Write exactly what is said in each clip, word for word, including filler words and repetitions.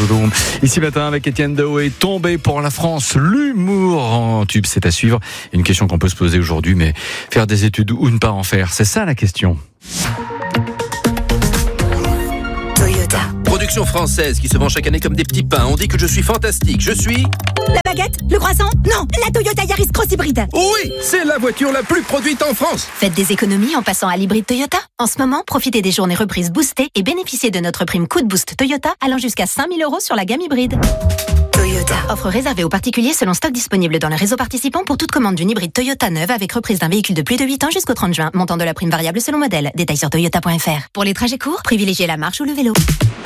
Zouzou. Ici matin avec Étienne Daho, tombé pour la France. L'humour en tube, c'est à suivre. Une question qu'on peut se poser aujourd'hui, mais faire des études ou ne pas en faire, c'est ça la question. Production française qui se vend chaque année comme des petits pains. On dit que je suis fantastique. Je suis... La baguette? Le croissant? Non, la Toyota Yaris Cross Hybride. Oui, c'est la voiture la plus produite en France. Faites des économies en passant à l'hybride Toyota. En ce moment, profitez des journées reprises boostées et bénéficiez de notre prime Coup de Boost Toyota allant jusqu'à cinq mille euros sur la gamme hybride. Toyota. Offre réservée aux particuliers selon stock disponible dans le réseau participant pour toute commande d'une hybride Toyota neuve avec reprise d'un véhicule de plus de huit ans jusqu'au trente juin. Montant de la prime variable selon modèle. Détails sur toyota point f r. Pour les trajets courts, privilégiez la marche ou le vélo.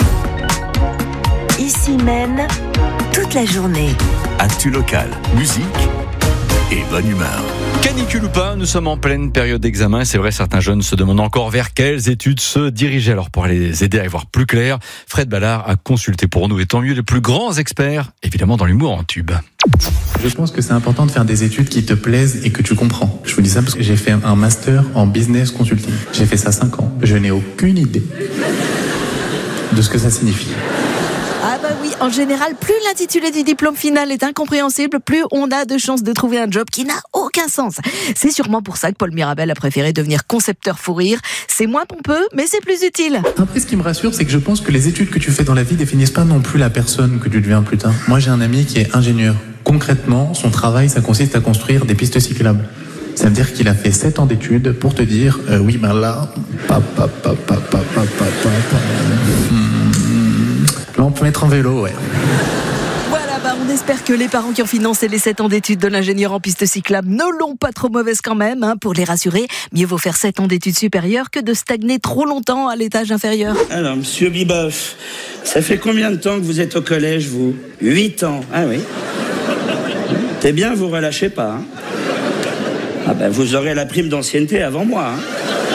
Ici mène toute la journée. Actu local, musique et bonne humeur. Canicule ou pas, nous sommes en pleine période d'examen. C'est vrai, certains jeunes se demandent encore vers quelles études se diriger. Alors pour les aider à y voir plus clair, Fred Ballard a consulté pour nous, et tant mieux, les plus grands experts, évidemment dans l'humour en tube. Je pense que c'est important de faire des études qui te plaisent et que tu comprends. Je vous dis ça parce que j'ai fait un master en business consulting. J'ai fait ça cinq ans. Je n'ai aucune idée de ce que ça signifie. Ah bah oui, en général, plus l'intitulé du diplôme final est incompréhensible, plus on a de chances de trouver un job qui n'a aucun sens. C'est sûrement pour ça que Paul Mirabel a préféré devenir concepteur fou rire. C'est moins pompeux, mais c'est plus utile. Après, ce qui me rassure, c'est que je pense que les études que tu fais dans la vie définissent pas non plus la personne que tu deviens plus tard. Moi, j'ai un ami qui est ingénieur. Concrètement, son travail, ça consiste à construire des pistes cyclables. Ça veut dire qu'il a fait sept ans d'études pour te dire, euh, oui, ben là, pa, pa, pa, pa, pa, pa, pa, pa, pa. Là, on peut mettre en vélo, ouais. Voilà, bah on espère que les parents qui ont financé les sept ans d'études de l'ingénieur en piste cyclable ne l'ont pas trop mauvaise quand même. Hein, pour les rassurer, mieux vaut faire sept ans d'études supérieures que de stagner trop longtemps à l'étage inférieur. Alors, monsieur Biboff, ça fait combien de temps que vous êtes au collège, vous? Huit ans, ah oui. C'est bien, vous relâchez pas. Hein. Ah ben, vous aurez la prime d'ancienneté avant moi. Hein.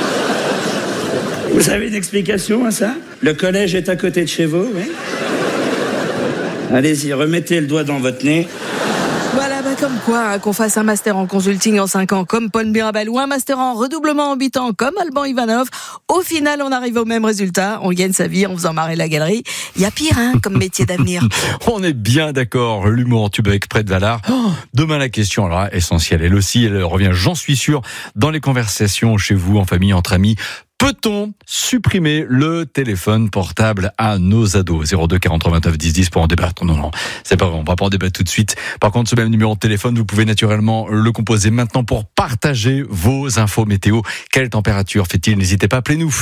Vous avez une explication à ça? Le collège est à côté de chez vous, oui? Allez-y, remettez le doigt dans votre nez. Voilà, bah comme quoi, hein, qu'on fasse un master en consulting en cinq ans comme Paul Mirabel ou un master en redoublement en huit ans comme Alban Ivanov, au final, on arrive au même résultat. On gagne sa vie en faisant marrer la galerie. Il y a pire, hein, comme métier d'avenir. On est bien d'accord. L'humour en tube avec Fred Ballard. Oh, demain, la question, alors, essentielle. Elle aussi, elle revient, j'en suis sûr, dans les conversations chez vous, en famille, entre amis. Peut-on supprimer le téléphone portable à nos ados? zéro deux quarante-trois vingt-neuf dix dix pour en débattre. Non, non, c'est pas vrai, on va pas en débattre tout de suite. Par contre, ce même numéro de téléphone, vous pouvez naturellement le composer maintenant pour partager vos infos météo. Quelle température fait-il? N'hésitez pas, appelez-nous.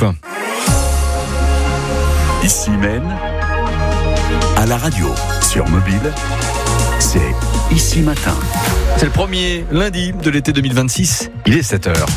Ici même, à la radio, sur mobile, c'est Ici Matin. C'est le premier lundi de l'été deux mille vingt-six. Il est sept heures.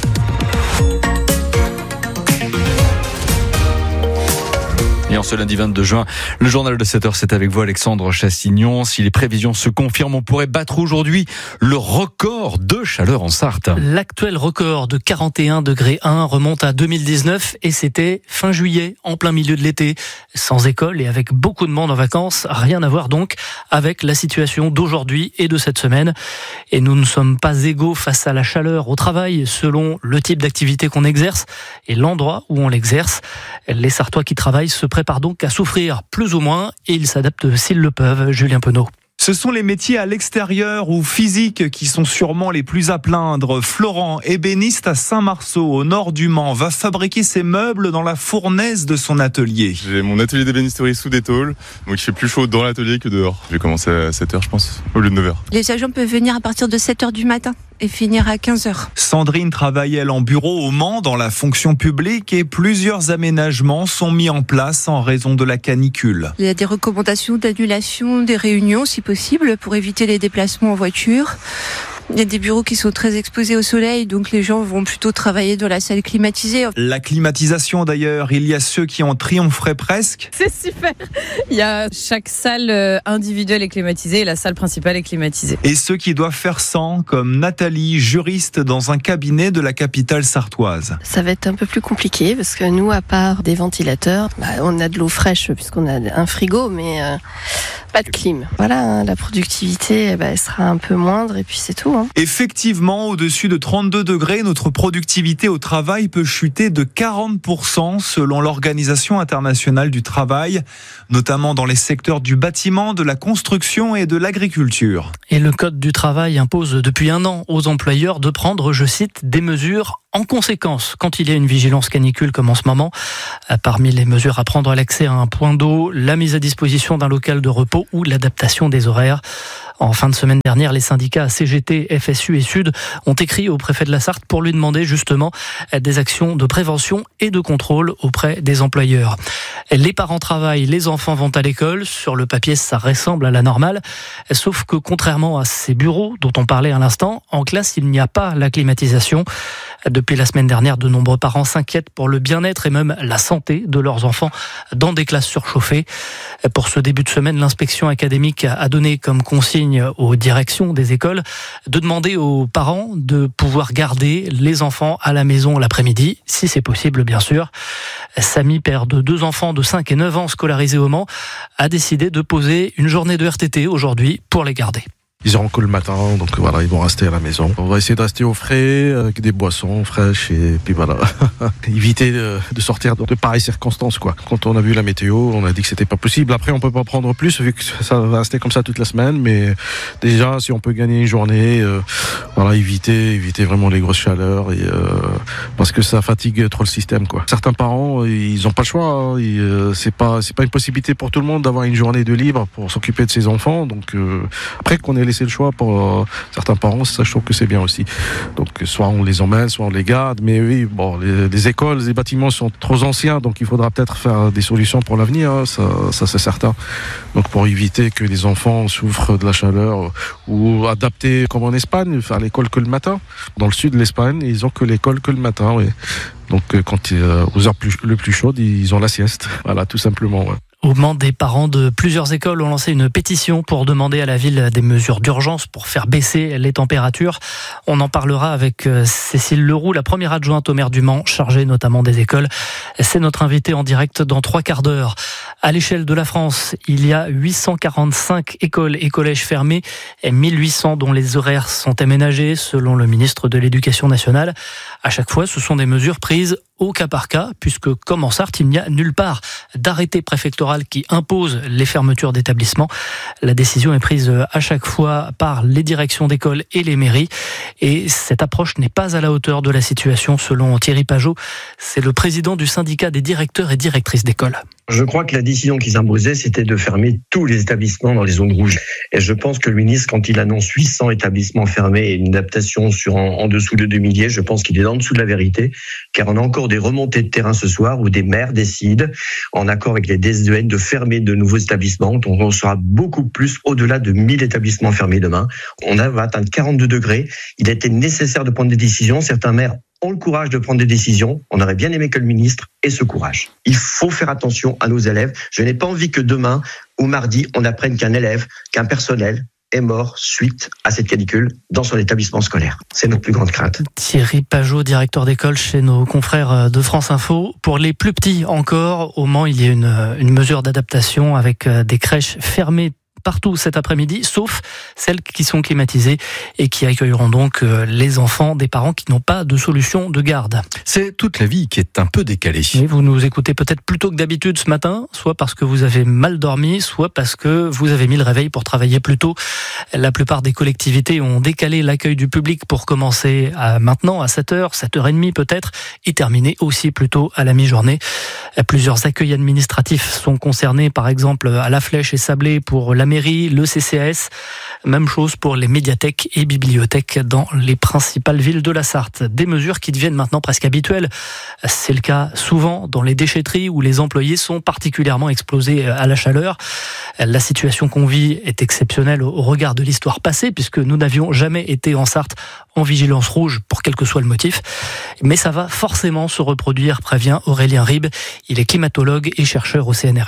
Et en ce lundi vingt-deux juin, le journal de sept heures, c'est avec vous Alexandre Chassignon. Si les prévisions se confirment, on pourrait battre aujourd'hui le record de chaleur en Sarthe. L'actuel record de quarante et un degrés un remonte à deux mille dix-neuf et c'était fin juillet, en plein milieu de l'été, sans école et avec beaucoup de monde en vacances. Rien à voir donc avec la situation d'aujourd'hui et de cette semaine. Et nous ne sommes pas égaux face à la chaleur au travail selon le type d'activité qu'on exerce et l'endroit où on l'exerce. Les Sartois qui travaillent se préparent donc à souffrir plus ou moins et ils s'adaptent s'ils le peuvent. Julien Penaud. Ce sont les métiers à l'extérieur ou physiques qui sont sûrement les plus à plaindre. Florent, ébéniste à Saint-Marceau, au nord du Mans, va fabriquer ses meubles dans la fournaise de son atelier. J'ai mon atelier d'ébénisterie sous des tôles, donc il fait plus chaud dans l'atelier que dehors. Je vais commencer à sept heures, je pense, au lieu de neuf heures. Les agents peuvent venir à partir de sept heures du matin et finir à quinze heures. Sandrine travaille, elle, en bureau au Mans, dans la fonction publique, et plusieurs aménagements sont mis en place en raison de la canicule. Il y a des recommandations d'annulation des réunions, si possible, pour éviter les déplacements en voiture. Il y a des bureaux qui sont très exposés au soleil, donc les gens vont plutôt travailler dans la salle climatisée. La climatisation d'ailleurs, il y a ceux qui en triompheraient presque. C'est super. Il y a chaque salle individuelle est climatisée et la salle principale est climatisée. Et ceux qui doivent faire sans, comme Nathalie, juriste dans un cabinet de la capitale sartoise. Ça va être un peu plus compliqué parce que nous, à part des ventilateurs, bah, on a de l'eau fraîche puisqu'on a un frigo, mais euh, Pas de clim. Voilà, hein, la productivité, bah, elle sera un peu moindre et puis c'est tout. Hein. Effectivement, au-dessus de trente-deux degrés, notre productivité au travail peut chuter de quarante pour cent selon l'Organisation internationale du travail, notamment dans les secteurs du bâtiment, de la construction et de l'agriculture. Et le Code du travail impose depuis un an aux employeurs de prendre, je cite, des mesures en conséquence quand il y a une vigilance canicule comme en ce moment. Parmi les mesures à prendre, l'accès à un point d'eau, la mise à disposition d'un local de repos ou l'adaptation des horaires. En fin de semaine dernière, les syndicats C G T, F S U et Sud ont écrit au préfet de la Sarthe pour lui demander justement des actions de prévention et de contrôle auprès des employeurs. Les parents travaillent, les enfants vont à l'école. Sur le papier, ça ressemble à la normale. Sauf que contrairement à ces bureaux dont on parlait à l'instant, en classe, il n'y a pas la climatisation. Depuis la semaine dernière, de nombreux parents s'inquiètent pour le bien-être et même la santé de leurs enfants dans des classes surchauffées. Pour ce début de semaine, l'inspection académique a donné comme consigne aux directions des écoles de demander aux parents de pouvoir garder les enfants à la maison l'après-midi, si c'est possible bien sûr. Samy, père de deux enfants de cinq et neuf ans scolarisés au Mans, a décidé de poser une journée de R T T aujourd'hui pour les garder. Ils auront que le matin, donc voilà, ils vont rester à la maison. On va essayer de rester au frais, avec des boissons fraîches, et puis voilà. Éviter de, de sortir de pareilles circonstances, quoi. Quand on a vu la météo, on a dit que c'était pas possible. Après, on peut pas prendre plus, vu que ça va rester comme ça toute la semaine, mais déjà, si on peut gagner une journée, euh, voilà, éviter, éviter vraiment les grosses chaleurs, et, euh, parce que ça fatigue trop le système, quoi. Certains parents, ils ont pas le choix, hein, et, euh, c'est pas, c'est pas une possibilité pour tout le monde d'avoir une journée de libre pour s'occuper de ses enfants, donc, euh, après qu'on ait c'est le choix pour euh, certains parents, ça je trouve que c'est bien aussi. Donc soit on les emmène, soit on les garde, mais oui, bon, les, les écoles, les bâtiments sont trop anciens, donc il faudra peut-être faire des solutions pour l'avenir, hein, ça, ça c'est certain. Donc pour éviter que les enfants souffrent de la chaleur, ou adapter comme en Espagne, faire l'école que le matin. Dans le sud de l'Espagne, ils ont que l'école que le matin, oui. Donc quand euh, aux heures plus, le plus chaudes, ils ont la sieste. Voilà, tout simplement. Ouais. Au Mans, des parents de plusieurs écoles ont lancé une pétition pour demander à la ville des mesures d'urgence pour faire baisser les températures. On en parlera avec Cécile Leroux, la première adjointe au maire du Mans, chargée notamment des écoles. C'est notre invitée en direct dans trois quarts d'heure. À l'échelle de la France, il y a huit cent quarante-cinq écoles et collèges fermés et mille huit cents dont les horaires sont aménagés, selon le ministre de l'Éducation nationale. À chaque fois, ce sont des mesures prises au cas par cas, puisque comme en Sarthe, il n'y a nulle part d'arrêté préfectoral qui impose les fermetures d'établissements. La décision est prise à chaque fois par les directions d'école et les mairies. Et cette approche n'est pas à la hauteur de la situation, selon Thierry Pajot. C'est le président du syndicat des directeurs et directrices d'école. Je crois que la décision qui s'imposait, c'était de fermer tous les établissements dans les zones rouges. Et je pense que le ministre, quand il annonce huit cents établissements fermés et une adaptation sur en, en dessous de deux milliers, je pense qu'il est en dessous de la vérité, car on a encore des remontées de terrain ce soir où des maires décident, en accord avec les D S E N, de fermer de nouveaux établissements. Donc on sera beaucoup plus au-delà de mille établissements fermés demain. On va atteindre quarante-deux degrés. Il a été nécessaire de prendre des décisions. Certains maires ont le courage de prendre des décisions. On aurait bien aimé que le ministre ait ce courage. Il faut faire attention à nos élèves. Je n'ai pas envie que demain ou mardi, on apprenne qu'un élève, qu'un personnel est mort suite à cette canicule dans son établissement scolaire. C'est notre plus grande crainte. Thierry Pajot, directeur d'école chez nos confrères de France Info. Pour les plus petits encore, au Mans, il y a une, une mesure d'adaptation avec des crèches fermées partout cet après-midi, sauf celles qui sont climatisées et qui accueilleront donc les enfants des parents qui n'ont pas de solution de garde. C'est toute la vie qui est un peu décalée. Et vous nous écoutez peut-être plus tôt que d'habitude ce matin, soit parce que vous avez mal dormi, soit parce que vous avez mis le réveil pour travailler plus tôt. La plupart des collectivités ont décalé l'accueil du public pour commencer à maintenant à sept heures, sept heures trente peut-être, et terminer aussi plus tôt à la mi-journée. Plusieurs accueils administratifs sont concernés, par exemple à La Flèche et Sablé pour la mairie, le C C A S. Même chose pour les médiathèques et bibliothèques dans les principales villes de la Sarthe. Des mesures qui deviennent maintenant presque habituelles. C'est le cas souvent dans les déchetteries où les employés sont particulièrement exposés à la chaleur. La situation qu'on vit est exceptionnelle au regard de l'histoire passée puisque nous n'avions jamais été en Sarthe en vigilance rouge pour quel que soit le motif. Mais ça va forcément se reproduire, prévient Aurélien Ribes. Il est climatologue et chercheur au C N R S.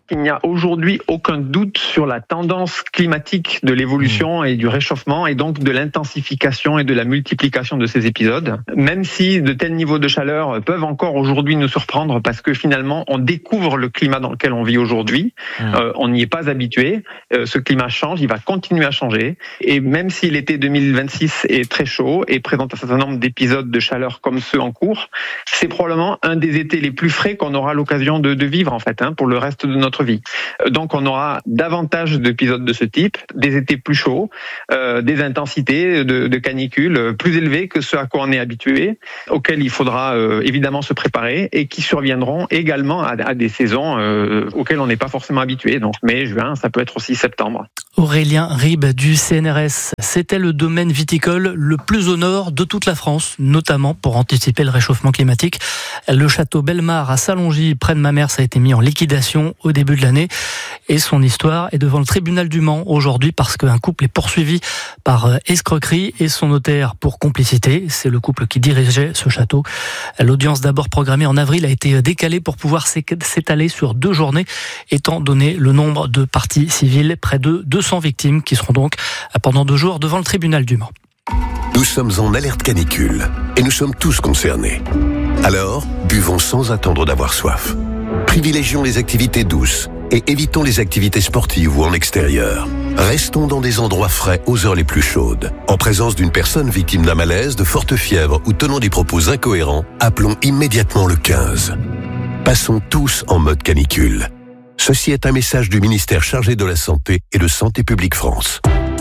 Il n'y a aujourd'hui aucun doute sur la tendance climatique de l'évolution et du réchauffement et donc de l'intensification et de la multiplication de ces épisodes. Même si de tels niveaux de chaleur peuvent encore aujourd'hui nous surprendre parce que finalement on découvre le climat dans lequel on vit aujourd'hui, mmh. euh, on n'y est pas habitué, euh, ce climat change, il va continuer à changer et même si l'été deux mille vingt-six est très chaud et présente un certain nombre d'épisodes de chaleur comme ceux en cours, c'est probablement un des étés les plus frais qu'on aura l'occasion de, de vivre en fait hein, pour le reste de notre vie. Donc on aura davantage d'épisodes de ce type, des étés plus chauds, euh, des intensités de, de canicule plus élevées que ce à quoi on est habitué, auxquelles il faudra euh, évidemment se préparer et qui surviendront également à, à des saisons euh, auxquelles on n'est pas forcément habitué. Donc mai, juin, ça peut être aussi septembre. Aurélien Rib du C N R S. C'était le domaine viticole le plus au nord de toute la France, notamment pour anticiper le réchauffement climatique. Le château Bellemare à Salongy, près de Mamers, a été mis en liquidation au début de l'année. Et son histoire est devant le tribunal du Mans aujourd'hui parce qu'un couple est poursuivi par escroquerie et son notaire pour complicité. C'est le couple qui dirigeait ce château. L'audience d'abord programmée en avril a été décalée pour pouvoir s'étaler sur deux journées, étant donné le nombre de parties civiles, près de deux cents victimes qui seront donc pendant deux jours devant le tribunal du Mans. Nous sommes en alerte canicule et nous sommes tous concernés. Alors, buvons sans attendre d'avoir soif. Privilégions les activités douces et évitons les activités sportives ou en extérieur. Restons dans des endroits frais aux heures les plus chaudes. En présence d'une personne victime d'un malaise, de forte fièvre ou tenant des propos incohérents, appelons immédiatement le quinze. Passons tous en mode canicule. Ceci est un message du ministère chargé de la Santé et de Santé publique France.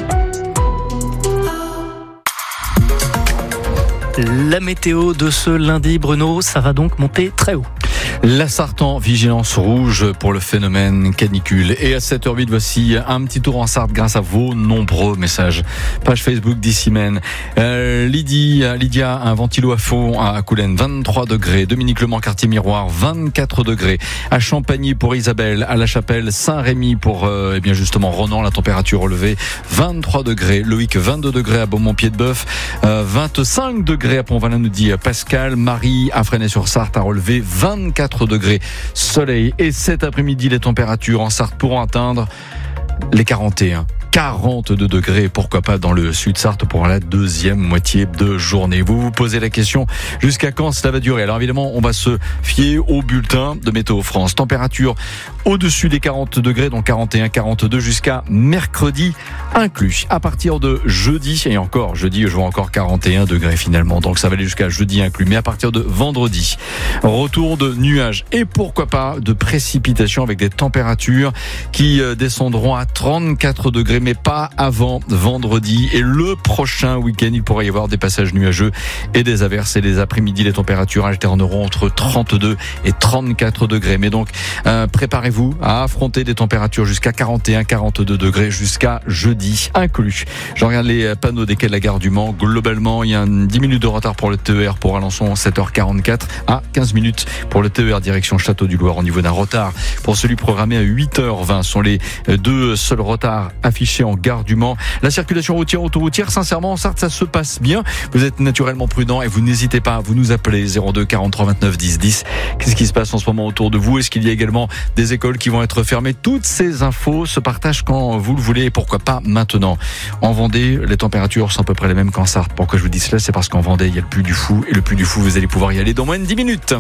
La météo de ce lundi, Bruno, ça va donc monter très haut. La Sarthe en vigilance rouge pour le phénomène canicule. Et à sept heures huit, voici un petit tour en Sarthe grâce à vos nombreux messages. Page Facebook d'Issimène. Euh, Lydie, Lydia, un ventilo à fond à Coulennes, vingt-trois degrés. Dominique Lement, quartier Miroir, vingt-quatre degrés. À Champagny pour Isabelle, à La Chapelle, Saint-Rémy pour, euh, eh bien justement, Ronan, la température relevée, vingt-trois degrés. Loïc, vingt-deux degrés à Beaumont-Pied-de-Bœuf, euh, vingt-cinq degrés à Pont-Valin, nous dit Pascal. Marie, à Fresnay-sur-Sarthe, a relevé vingt-quatre degrés, soleil. Et cet après-midi, les températures en Sarthe pourront atteindre les quarante et un. quarante-deux degrés, pourquoi pas dans le sud Sarthe pour la deuxième moitié de journée. Vous vous posez la question, jusqu'à quand cela va durer? Alors évidemment, on va se fier au bulletin de Météo France. Température au-dessus des quarante degrés, donc quarante et un, quarante-deux jusqu'à mercredi inclus. À partir de jeudi, et encore jeudi, je vois encore quarante et un degrés finalement, donc ça va aller jusqu'à jeudi inclus. Mais à partir de vendredi, retour de nuages et pourquoi pas de précipitations avec des températures qui descendront à trente-quatre degrés, mais pas avant vendredi. Et le prochain week-end, il pourrait y avoir des passages nuageux et des averses. Et les après-midi, les températures alterneront entre trente-deux et trente-quatre degrés. Mais donc, euh, préparez-vous à affronter des températures jusqu'à quarante et un, quarante-deux degrés jusqu'à jeudi inclus. Je regarde les panneaux des quais de la gare du Mans. Globalement, il y a dix minutes de retard pour le T E R pour Alençon, sept heures quarante-quatre à quinze minutes pour le T E R direction Château du Loir au niveau d'un retard. Pour celui programmé à huit heures vingt, sont les deux seuls retards affichés en gare du Mans. La circulation routière, autoroutière, sincèrement, en Sarthe, ça se passe bien. Vous êtes naturellement prudent et vous n'hésitez pas à vous nous appeler zéro deux quarante-trois vingt-neuf dix dix. Qu'est-ce qui se passe en ce moment autour de vous? Est-ce qu'il y a également des écoles qui vont être fermées? Toutes ces infos se partagent quand vous le voulez et pourquoi pas maintenant. En Vendée, les températures sont à peu près les mêmes qu'en Sarthe. Pourquoi je vous dis cela? C'est parce qu'en Vendée, il y a le Puy du Fou et le Puy du Fou, vous allez pouvoir y aller dans moins de dix minutes.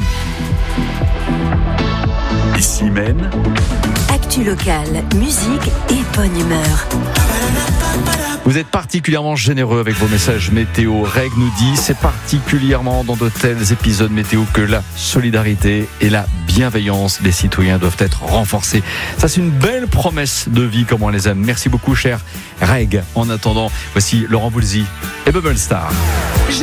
Ici mène actu locale, musique et bonne humeur. Vous êtes particulièrement généreux avec vos messages météo. Reg nous dit, c'est particulièrement dans de tels épisodes météo que la solidarité et la bienveillance des citoyens doivent être renforcées. Ça, c'est une belle promesse de vie comme on les aime. Merci beaucoup, cher Reg. En attendant, voici Laurent Voulzy et Bubble Star.